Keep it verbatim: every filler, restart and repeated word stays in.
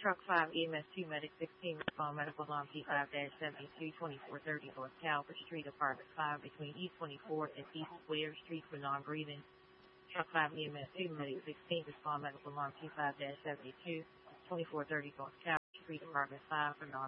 Truck five, E M S two, Medic sixteen, respond medical alarm P five seventy-two, twenty-four thirty North Calvert Street, Apartment five, between East twenty-fourth and East Ware Street for non-breathing. Truck five, E M S two, Medic sixteen, respond medical alarm P five seventy-two, twenty-four thirty North Calvert Street, Apartment five for non